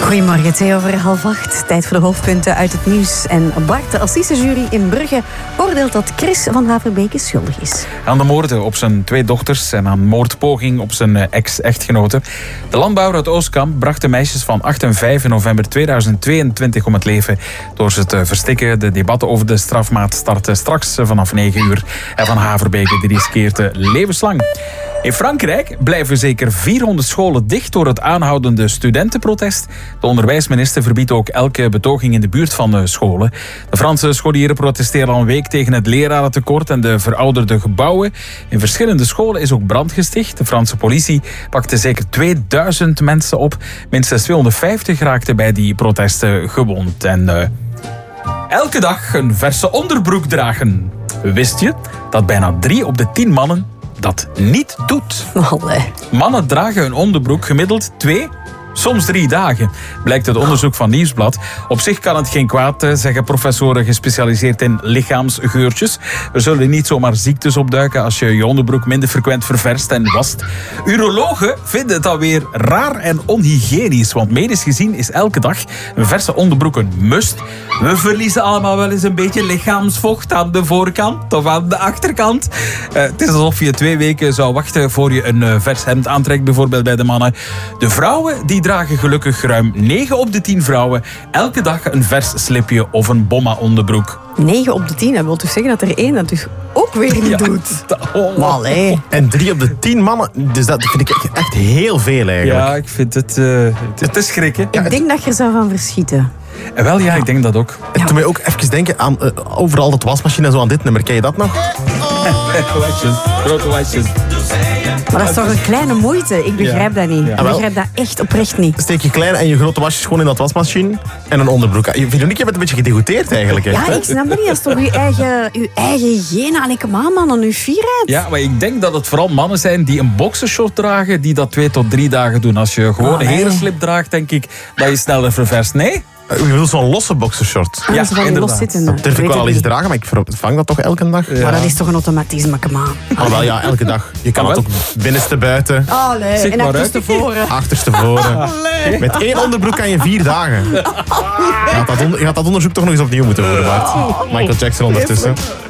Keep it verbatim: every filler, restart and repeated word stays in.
Goedemorgen, twee over half acht. Tijd voor de hoofdpunten uit het nieuws. En Bart, de assisejury in Brugge, oordeelt dat Chris van Haverbeke schuldig is. Aan de moorden op zijn twee dochters en aan moordpoging op zijn ex-echtgenote. De landbouwer uit Oostkamp bracht de meisjes van acht en vijf november tweeduizend tweeëntwintig om het leven door ze te verstikken. De debatten over de strafmaat starten straks vanaf negen uur. En Van Haverbeke die riskeert levenslang. In Frankrijk blijven zeker vierhonderd scholen dicht door het aanhoudende studentenprotest. De onderwijsminister verbiedt ook elke betoging in de buurt van de scholen. De Franse scholieren protesteren al een week tegen het lerarentekort en de verouderde gebouwen. In verschillende scholen is ook brand gesticht. De Franse politie pakte zeker tweeduizend mensen op. Minstens tweehonderdvijftig raakten bij die protesten gewond. En uh, elke dag een verse onderbroek dragen. Wist je dat bijna drie op de tien mannen dat niet doet? Allee. Mannen dragen hun onderbroek gemiddeld twee, soms drie dagen, blijkt uit onderzoek van Nieuwsblad. Op zich kan het geen kwaad, zeggen professoren gespecialiseerd in lichaamsgeurtjes. Er zullen niet zomaar ziektes opduiken als je je onderbroek minder frequent ververst en wast. Urologen vinden het alweer raar en onhygiënisch, want medisch gezien is elke dag een verse onderbroek een must. We verliezen allemaal wel eens een beetje lichaamsvocht aan de voorkant of aan de achterkant. Uh, het is alsof je twee weken zou wachten voor je een uh, vers hemd aantrekt, bijvoorbeeld bij de mannen. De vrouwen die dragen gelukkig ruim negen op de tien vrouwen elke dag een vers slipje of een bomma-onderbroek. negen op de tien, dat wil toch zeggen dat er één dat dus ook weer niet Ja, doet? dat- oh. Maar allee. En drie op de tien mannen, dus dat vind ik echt heel veel eigenlijk. Ja, ik vind het... Uh, het, het is schrikken. Ik denk dat je er zou van verschieten. En wel, ja, ik denk dat ook. En toen mij ook even denken aan uh, overal dat wasmachine en zo aan dit nummer. Ken je dat nog? Wasjes, grote wasjes. Maar dat is toch een kleine moeite? Ik begrijp Ja. dat niet. Ja. Ik begrijp dat echt oprecht niet. Steek je kleine en je grote wasjes gewoon in dat wasmachine en een onderbroek. Veronique, je bent een beetje gedegoteerd eigenlijk. Hè? Ja, ik snap dat niet. Dat is toch uw eigen, uw eigen hygiëne. Allee, kom aan, man, aan uw fierheid. Ja, maar ik denk dat het vooral mannen zijn die een boxershort dragen, die dat twee tot drie dagen doen. Als je gewoon Oh, een nee. herenslip draagt, denk ik dat je sneller ververst. Nee? Uh, Je bedoelt zo'n losse boxershort. Ah, Ja, ze van die inderdaad. loszittende. Dat durf ik Weet wel al ik eens niet. dragen, maar ik vervang dat toch elke dag? Maar dat is toch een automatisme, kom aan. Alhoewel, ja, elke dag. Je kan Ah, het wel. ook binnenste buiten, Allee, Zeg en maar achterstevoren. achterste voren. Met één onderbroek kan je vier dagen. Je gaat dat, on- je gaat dat onderzoek toch nog eens opnieuw moeten horen, Bart. Michael Jackson ondertussen.